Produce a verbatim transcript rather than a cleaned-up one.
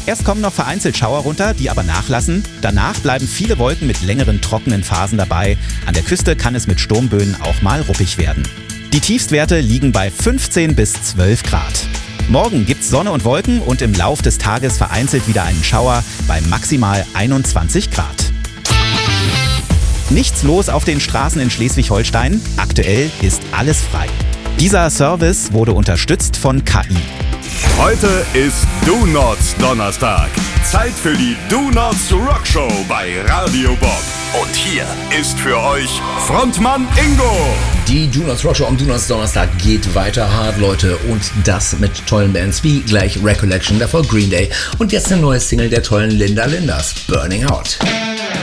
Erst kommen noch vereinzelt Schauer runter, die aber nachlassen. Danach bleiben viele Wolken mit längeren trockenen Phasen dabei. An der Küste kann es mit Sturmböen auch mal ruppig werden. Die Tiefstwerte liegen bei fünfzehn bis zwölf Grad. Morgen gibt's Sonne und Wolken und im Lauf des Tages vereinzelt wieder einen Schauer bei maximal einundzwanzig Grad. Nichts los auf den Straßen in Schleswig-Holstein. Aktuell ist alles frei. Dieser Service wurde unterstützt von K I. Heute ist Do-Nots Donnerstag. Zeit für die Do-Nots Rock Show bei Radio Bob. Und hier ist für euch Frontmann Ingo. Die Do-Nots Rock Show am Do-Nots Donnerstag geht weiter hart, Leute. Und das mit tollen Bands wie gleich Recollection, davor Green Day. Und jetzt eine neue Single der tollen Linda Linders, Burning Out.